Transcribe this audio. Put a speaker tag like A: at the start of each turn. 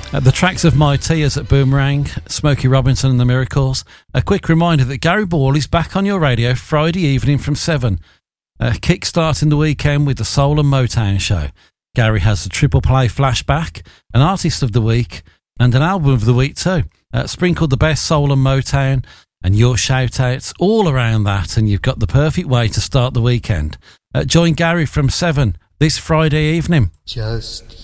A: The tracks of My Tears at Boomerang, Smokey Robinson and the Miracles. A quick reminder that Gary Ball is back on your radio Friday evening from 7. Kick-starting the weekend with the Soul and Motown show. Gary has the Triple Play Flashback, an Artist of the Week, and an Album of the Week too. Sprinkled the best Soul and Motown and your shout-outs all around that, and you've got the perfect way to start the weekend. Join Gary from 7 this Friday evening.
B: Just